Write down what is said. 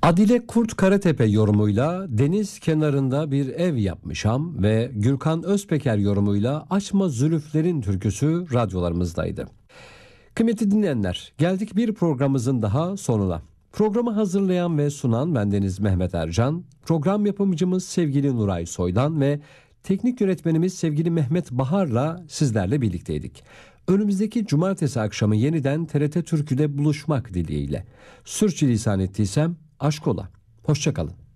Adile Kurt Karatepe yorumuyla deniz kenarında bir ev yapmışam ve Gürkan Özpeker yorumuyla Açma Zülüflerin türküsü radyolarımızdaydı. Kıymetli dinleyenler, geldik bir programımızın daha sonuna. Programı hazırlayan ve sunan bendeniz Mehmet Ercan, program yapımcımız sevgili Nuray Soydan ve teknik yönetmenimiz sevgili Mehmet Bahar'la sizlerle birlikteydik. Önümüzdeki cumartesi akşamı yeniden TRT Türkü'de buluşmak dileğiyle. Sürçülisan ettiysem aşk ola. Hoşça kalın.